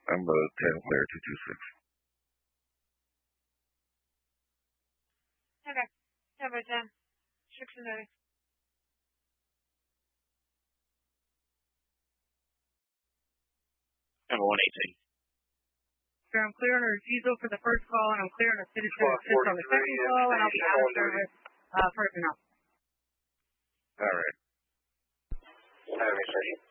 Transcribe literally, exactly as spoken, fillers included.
I'm a ten clear two two six. Okay. Yeah, but ten. six and eight. Number one eighteen. Sir, I'm clear on a refusal for the first call, and I'm clear on a citizen assist on the second call, and I'll be out of service uh, for now. All right. Have a